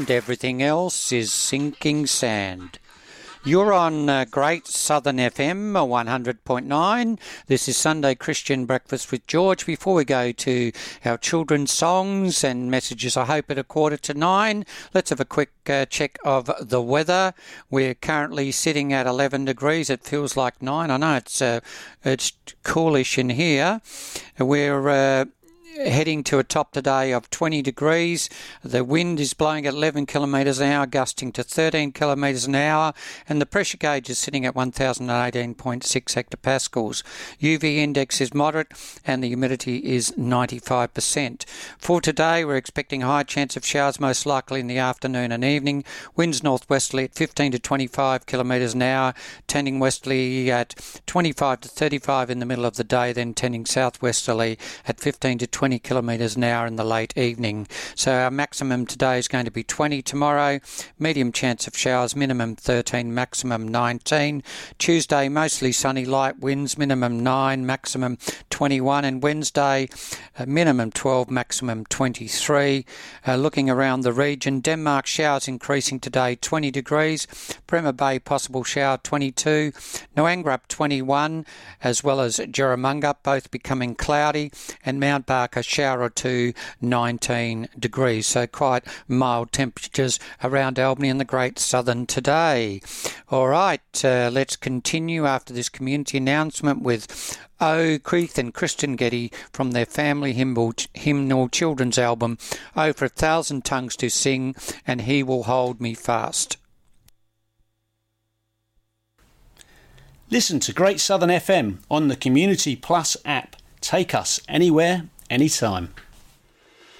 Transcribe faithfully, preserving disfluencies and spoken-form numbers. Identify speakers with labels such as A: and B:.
A: Everything else is sinking sand. You're on uh, Great Southern F M one hundred point nine. This is Sunday Christian Breakfast with George. Before we go to our children's songs and messages, I hope at a quarter to nine, let's have a quick uh, check of the weather. We're currently sitting at eleven degrees. It feels like nine. I know it's uh, it's coolish in here. We're Uh, heading to a top today of twenty degrees. The wind is blowing at eleven kilometres an hour, gusting to thirteen kilometres an hour, and the pressure gauge is sitting at one thousand eighteen point six hectopascals. U V index is moderate and the humidity is ninety-five percent. For today, we're expecting a high chance of showers, most likely in the afternoon and evening. Winds northwesterly at fifteen to twenty-five kilometres an hour, tending westerly at twenty-five to thirty-five in the middle of the day, then tending southwesterly at fifteen to twenty kilometres an hour in the late evening. So our maximum today is going to be twenty tomorrow, medium chance of showers, minimum thirteen, maximum nineteen. Tuesday, mostly sunny, light winds, minimum nine, maximum twenty-one. And Wednesday, uh, minimum twelve, maximum twenty-three. Uh, looking around the region, Denmark showers increasing today, twenty degrees. Bremer Bay, possible shower, twenty-two. Noangrup, twenty-one, as well as Jaramunga, both becoming cloudy. And Mount Barker, a shower or two, nineteen degrees. So quite mild temperatures around Albany and the Great Southern today. All right, uh, let's continue after this community announcement with O Keith and Kristen Getty from their family hymnal, hymnal children's album, Oh for a Thousand Tongues to Sing, and He Will Hold Me Fast.
B: Listen to Great Southern F M on the Community Plus app. Take us anywhere, anytime.